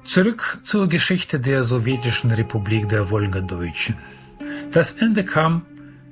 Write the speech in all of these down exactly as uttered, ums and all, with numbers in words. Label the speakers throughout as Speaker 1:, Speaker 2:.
Speaker 1: Zurück zur Geschichte der sowjetischen Republik der Wolgadeutschen. Das Ende kam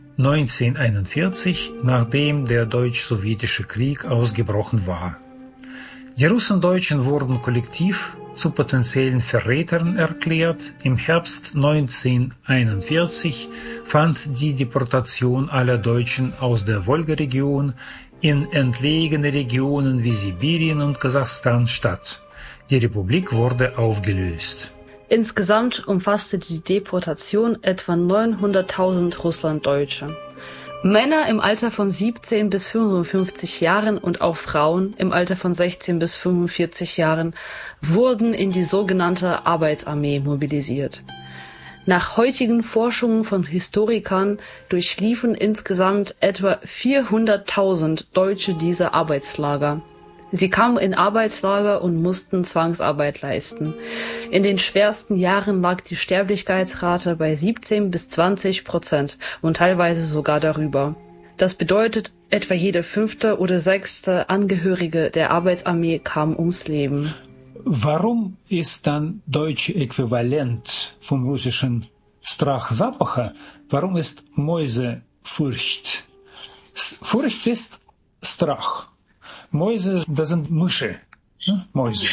Speaker 1: neunzehnhunderteinundvierzig, nachdem der deutsch-sowjetische Krieg ausgebrochen war. Die Russendeutschen wurden kollektiv zu potenziellen Verrätern erklärt. Im Herbst neunzehnhunderteinundvierzig fand die Deportation aller Deutschen aus der Wolgaregion in entlegene Regionen wie Sibirien und Kasachstan statt. Die Republik wurde aufgelöst.
Speaker 2: Insgesamt umfasste die Deportation etwa neunhunderttausend Russlanddeutsche. Männer im Alter von siebzehn bis fünfundfünfzig Jahren und auch Frauen im Alter von sechzehn bis fünfundvierzig Jahren wurden in die sogenannte Arbeitsarmee mobilisiert. Nach heutigen Forschungen von Historikern durchliefen insgesamt etwa vierhunderttausend Deutsche diese Arbeitslager. Sie kamen in Arbeitslager und mussten Zwangsarbeit leisten. In den schwersten Jahren lag die Sterblichkeitsrate bei siebzehn bis zwanzig Prozent und teilweise sogar darüber. Das bedeutet, etwa jede fünfte oder sechste Angehörige der Arbeitsarmee kam ums Leben.
Speaker 1: Warum ist dann deutsche Äquivalent vom russischen Strach Zapacha? Warum ist Mäuse Furcht? Furcht ist Strach. Mäuse, das sind Mische. Hm? Mäuse.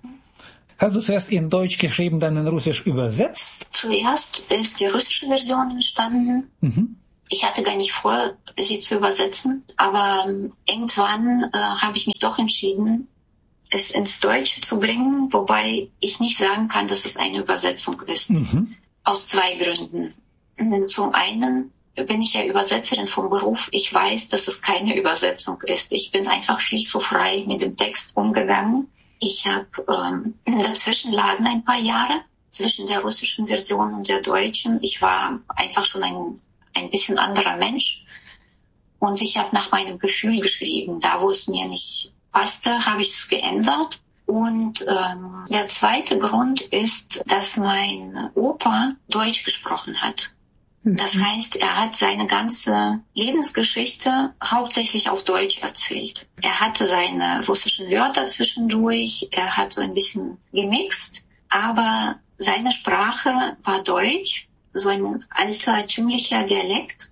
Speaker 1: Hast du zuerst in Deutsch geschrieben, dann in Russisch übersetzt?
Speaker 3: Zuerst ist die russische Version entstanden. Mhm. Ich hatte gar nicht vor, sie zu übersetzen, aber irgendwann äh, habe ich mich doch entschieden, es ins Deutsche zu bringen, wobei ich nicht sagen kann, dass es eine Übersetzung ist. Mhm. Aus zwei Gründen. Zum einen bin ich ja Übersetzerin vom Beruf. Ich weiß, dass es keine Übersetzung ist. Ich bin einfach viel zu frei mit dem Text umgegangen. Ich habe ähm, dazwischen lagen ein paar Jahre zwischen der russischen Version und der deutschen. Ich war einfach schon ein, ein bisschen anderer Mensch. Und ich habe nach meinem Gefühl geschrieben. Da, wo es mir nicht passte, habe ich es geändert. Und ähm, der zweite Grund ist, dass mein Opa Deutsch gesprochen hat. Das heißt, er hat seine ganze Lebensgeschichte hauptsächlich auf Deutsch erzählt. Er hatte seine russischen Wörter zwischendurch, er hat so ein bisschen gemixt, aber seine Sprache war Deutsch, so ein altertümlicher Dialekt.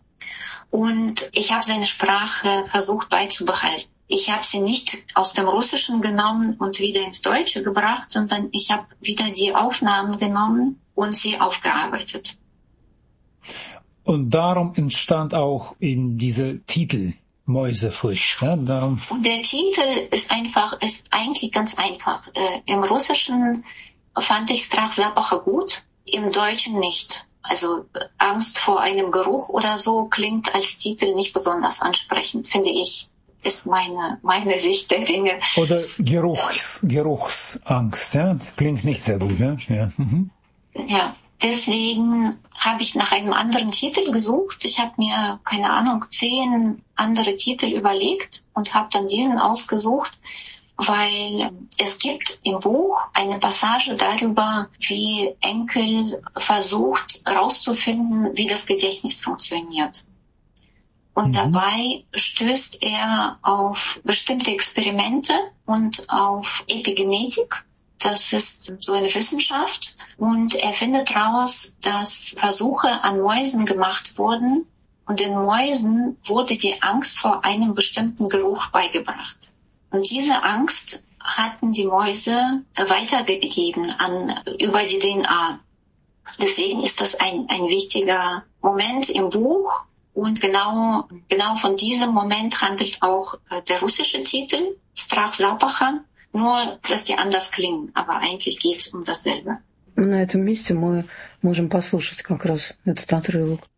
Speaker 3: Und ich habe seine Sprache versucht beizubehalten. Ich habe sie nicht aus dem Russischen genommen und wieder ins Deutsche gebracht, sondern ich habe wieder die Aufnahmen genommen und sie aufgearbeitet.
Speaker 1: Und darum entstand auch in diese Titel Mäusefurcht. Ja, darum.
Speaker 3: Und der Titel ist einfach, ist eigentlich ganz einfach. Äh, Im Russischen fand ich Strach Zapacha gut, im Deutschen nicht. Also Angst vor einem Geruch oder so klingt als Titel nicht besonders ansprechend, finde ich. Ist meine meine Sicht der Dinge.
Speaker 1: Oder Geruchs, Geruchsangst, ja, klingt nicht sehr gut, ja. Ja. Mhm.
Speaker 3: Ja. Deswegen habe ich nach einem anderen Titel gesucht. Ich habe mir, keine Ahnung, zehn andere Titel überlegt und habe dann diesen ausgesucht, weil es gibt im Buch eine Passage darüber, wie Enkel versucht herauszufinden, wie das Gedächtnis funktioniert. Und mhm. dabei stößt er auf bestimmte Experimente und auf Epigenetik. Das ist so eine Wissenschaft und er findet heraus, dass Versuche an Mäusen gemacht wurden und den Mäusen wurde die Angst vor einem bestimmten Geruch beigebracht. Und diese Angst hatten die Mäuse weitergegeben an, über die D N A. Deswegen ist das ein, ein wichtiger Moment im Buch und genau, genau von diesem Moment handelt auch der russische Titel, Strach Zapacha. Nur, dass die anders klingen, aber eigentlich geht es um dasselbe.
Speaker 2: На этом месте мы можем послушать как раз этот отрывок.